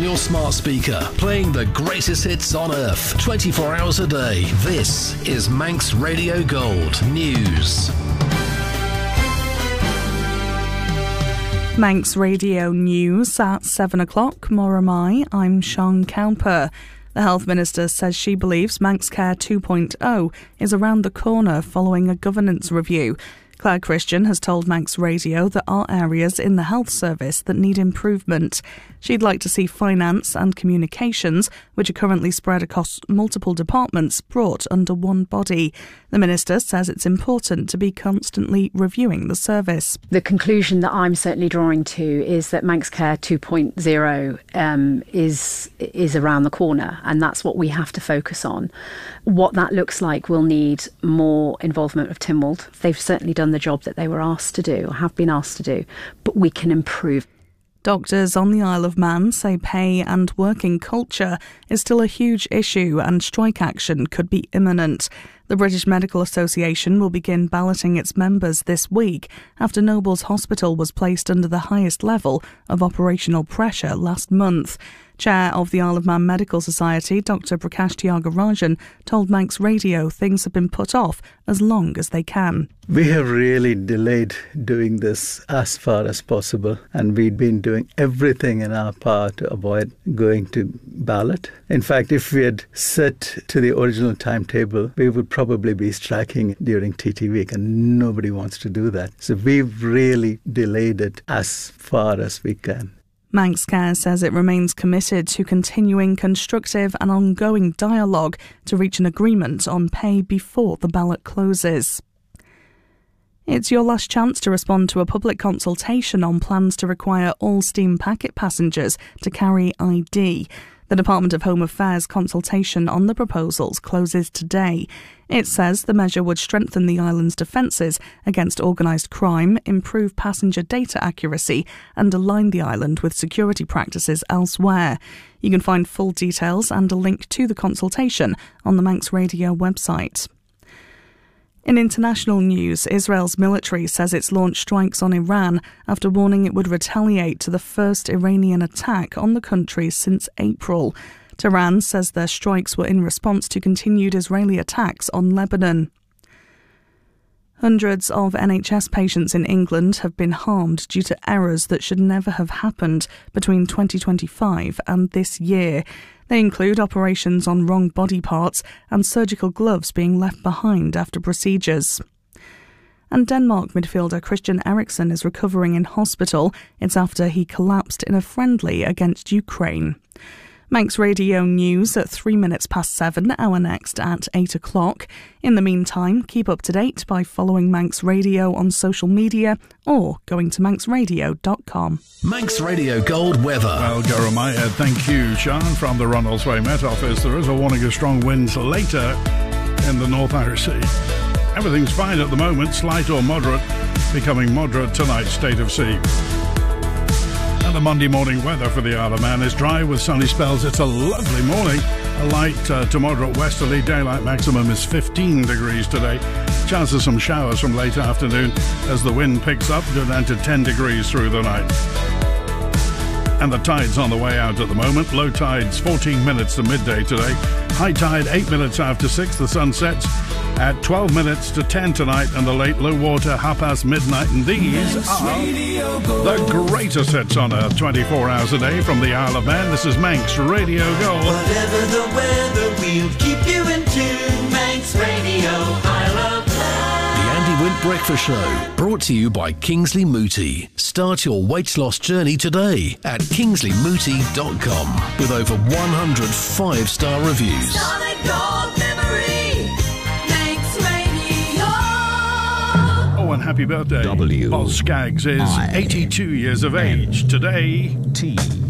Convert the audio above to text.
your smart speaker, playing the greatest hits on earth, 24 hours a day. This is Manx Radio Gold News. Manx Radio News at 7 o'clock. Moramai, I'm Sean Cowper. The Health Minister says she believes Manx Care 2.0 is around the corner following a governance review. Claire Christian has told Manx Radio there are areas in the health service that need improvement. She'd like to see finance and communications, which are currently spread across multiple departments, brought under one body. The Minister says it's important to be constantly reviewing the service. The conclusion that I'm certainly drawing to is that Manx Care 2.0 is around the corner, and that's what we have to focus on. What that looks like will need more involvement of Tynwald. They've certainly done the job that they were asked to do, or have been asked to do, but we can improve. Doctors on the Isle of Man say pay and working culture is still a huge issue and strike action could be imminent. The British Medical Association will begin balloting its members this week after Nobles Hospital was placed under the highest level of operational pressure last month. Chair of the Isle of Man Medical Society, Dr Prakash Tyagarajan, told Manx Radio things have been put off as long as they can. We have really delayed doing this as far as possible, and we've been doing everything in our power to avoid going to ballot. In fact, if we had set to the original timetable, we would probably be striking during TT week, and nobody wants to do that. So we've really delayed it as far as we can. Manx Care says it remains committed to continuing constructive and ongoing dialogue to reach an agreement on pay before the ballot closes. It's your last chance to respond to a public consultation on plans to require all steam packet passengers to carry ID. The Department of Home Affairs consultation on the proposals closes today. It says the measure would strengthen the island's defences against organised crime, improve passenger data accuracy and align the island with security practices elsewhere. You can find full details and a link to the consultation on the Manx Radio website. In international news, Israel's military says it's launched strikes on Iran after warning it would retaliate to the first Iranian attack on the country since April. Tehran says their strikes were in response to continued Israeli attacks on Lebanon. Hundreds of NHS patients in England have been harmed due to errors that should never have happened between 2025 and this year. They include operations on wrong body parts and surgical gloves being left behind after procedures. And Denmark midfielder Christian Eriksen is recovering in hospital. It's after he collapsed in a friendly against Ukraine. Manx Radio News at 3 minutes past 7, our next at 8 o'clock. In the meantime, keep up to date by following Manx Radio on social media or going to manxradio.com. Manx Radio Gold weather. Well, Jeremiah, thank you, Sean, from the Ronaldsway Met Office. There is a warning of strong winds later in the North Irish Sea. Everything's fine at the moment, slight or moderate, becoming moderate tonight, state of sea. And the Monday morning weather for the Isle of Man is dry with sunny spells. It's a lovely morning. A light to moderate westerly. Daylight maximum is 15 degrees today. Chance of some showers from late afternoon as the wind picks up down to 10 degrees through the night. And the tide's on the way out at the moment. Low tide's 14 minutes to midday today. High tide 8 minutes after 6. The sun sets at 12 minutes to 10 tonight, and the late low water midnight. And these are the greatest hits on earth 24 hours a day from the Isle of Man. This is Manx Radio Gold. Whatever the weather, we'll keep you in tune. Manx Radio, Isle of Man. The Andy Wint Breakfast Show, brought to you by Kingsley Mooti. Start your weight loss journey today at kingsleymooti.com with over 100 5-star reviews. Solid gold memory, Manx Radio. Oh, and happy birthday. Paul Skaggs is 82 years of age today.